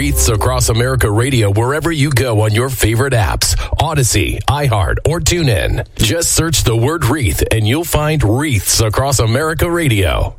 Wreaths Across America Radio wherever you go on your favorite apps, Odyssey, iHeart, or TuneIn. Just search the word wreath and you'll find Wreaths Across America Radio.